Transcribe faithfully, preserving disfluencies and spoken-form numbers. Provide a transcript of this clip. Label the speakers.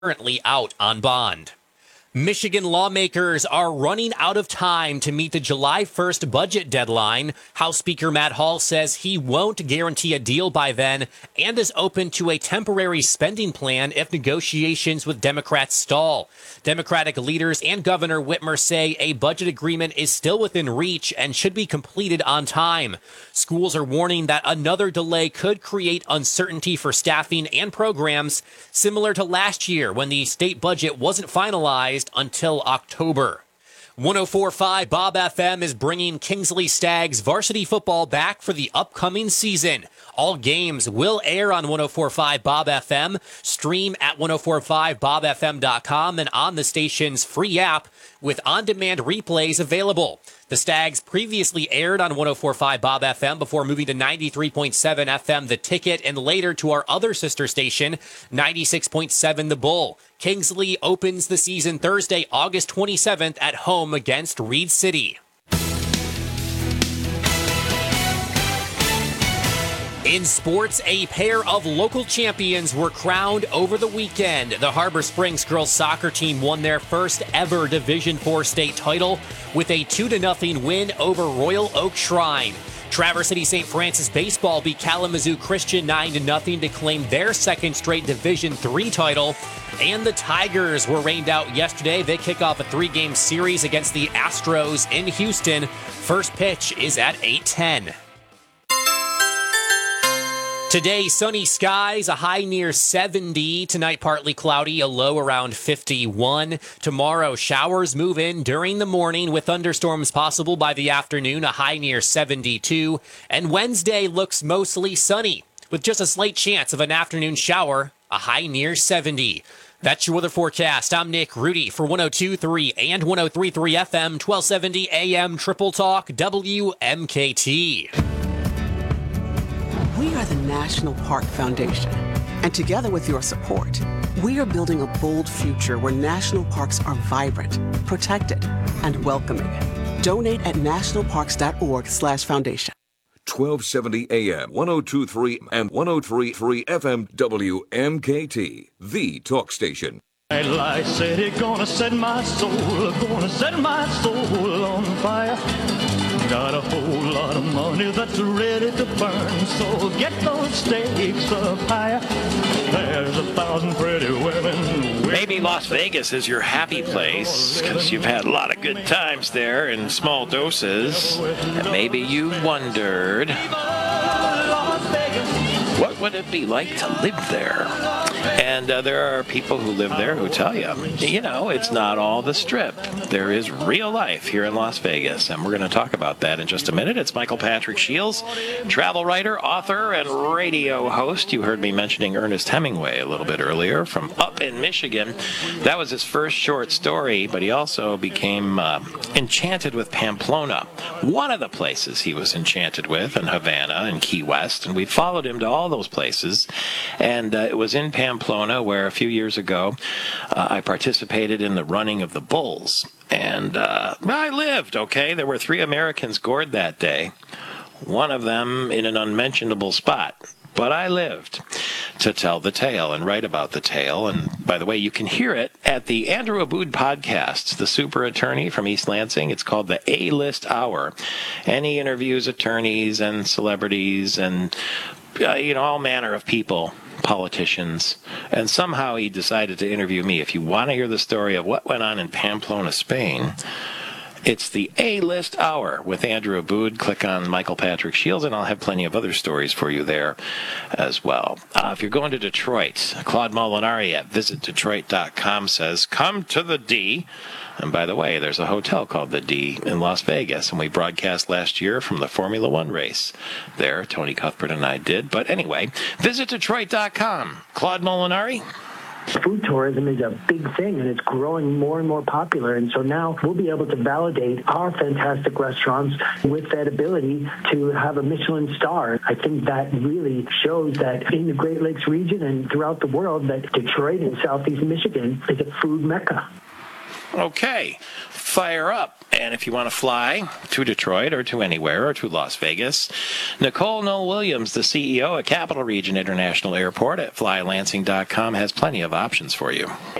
Speaker 1: currently out on bond. Michigan lawmakers are running out of time to meet the July first budget deadline. House Speaker Matt Hall says he won't guarantee a deal by then and is open to a temporary spending plan if negotiations with Democrats stall. Democratic leaders and Governor Whitmer say a budget agreement is still within reach and should be completed on time. Schools are warning that another delay could create uncertainty for staffing and programs, similar to last year when the state budget wasn't finalized until October. one oh four point five Bob F M is bringing Kingsley Stags varsity football back for the upcoming season. All games will air on one oh four point five Bob F M, stream at ten forty-five bob f m dot com, and on the station's free app with on-demand replays available. The Stags previously aired on one oh four point five Bob F M before moving to ninety-three point seven F M The Ticket and later to our other sister station, ninety-six point seven The Bull. Kingsley opens the season Thursday, August twenty-seventh at home against Reed City. In sports, a pair of local champions were crowned over the weekend. The Harbor Springs girls soccer team won their first ever Division four state title with a two to nothing win over Royal Oak Shrine. Traverse City Saint Francis baseball beat Kalamazoo Christian nine to nothing to claim their second straight Division three title. And the Tigers were rained out yesterday. They kick off a three-game series against the Astros in Houston. First pitch is at eight ten. Today, sunny skies, a high near seventy. Tonight, partly cloudy, a low around fifty-one. Tomorrow, showers move in during the morning with thunderstorms possible by the afternoon, a high near seventy-two. And Wednesday looks mostly sunny with just a slight chance of an afternoon shower, a high near seventy. That's your weather forecast. I'm Nick Rudy for one oh two point three and one oh three point three F M, twelve seventy A M Triple Talk, W M K T.
Speaker 2: We are the National Park Foundation, and together with your support, we are building a bold future where national parks are vibrant, protected, and welcoming. Donate at nationalparks.org slash foundation.
Speaker 3: twelve seventy A M, one oh two point three and one oh three point three F M W M K T, the talk station.
Speaker 4: I said it gonna set my soul, gonna set my soul on fire. Got a whole lot of money that's ready to burn, so get those stakes up higher. There's a thousand pretty women.
Speaker 5: Maybe Las Vegas is your happy place because you've had a lot of good times there in small doses. And maybe you wondered, what would it be like to live there? And uh, there are people who live there who tell you, you know, it's not all the Strip. There is real life here in Las Vegas, and we're going to talk about that in just a minute. It's Michael Patrick Shields, travel writer, author, and radio host. You heard me mentioning Ernest Hemingway a little bit earlier from up in Michigan. That was his first short story, but he also became uh, enchanted with Pamplona, one of the places he was enchanted with, and Havana and Key West, and we followed him to all those places, and uh, it was in Pamplona where a few years ago uh, I participated in the running of the bulls, and uh, I lived, okay? There were three Americans gored that day, one of them in an unmentionable spot, but I lived to tell the tale and write about the tale. And by the way, you can hear it at the Andrew Abood podcast, the super attorney from East Lansing. It's called the A-List Hour, and he interviews attorneys and celebrities and uh, you know, all manner of people, politicians, and somehow he decided to interview me. If you want to hear the story of what went on in Pamplona, Spain, it's the A-List Hour with Andrew Abood. Click on Michael Patrick Shields, and I'll have plenty of other stories for you there as well. Uh, if you're going to Detroit, Claude Molinari at visit detroit dot com says, come to the D. And by the way, there's a hotel called the D in Las Vegas, and we broadcast last year from the Formula One race there. Tony Cuthbert and I did. But anyway, visit detroit dot com. Claude Molinari?
Speaker 6: Food tourism is a big thing, and it's growing more and more popular. And so now we'll be able to validate our fantastic restaurants with that ability to have a Michelin star. I think that really shows that in the Great Lakes region and throughout the world that Detroit and Southeast Michigan is a food mecca.
Speaker 5: Okay, fire up. And if you want to fly to Detroit or to anywhere or to Las Vegas, Nicole Noel Williams, the C E O at Capital Region International Airport at fly lansing dot com, has plenty of options for you.